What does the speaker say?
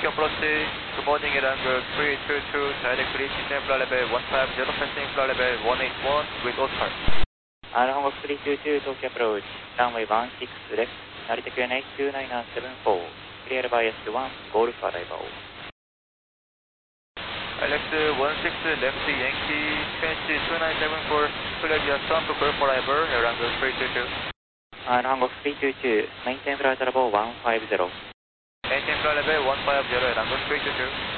Yankee approach. Good morning, Angle 322, directly descend flight level 150, passing flight level 181 with Oscar. Hong Kong 322, Tokyo approach, runway 16 left, Narita QNH 29974, clear by S1, Golf arrival. Alex 16 left Yankee, QNH 2974, clear via stump, Golf arrival, Angle 322. Hong Kong 322, maintain flight level 150. Maintain flight level 150, Angle 322.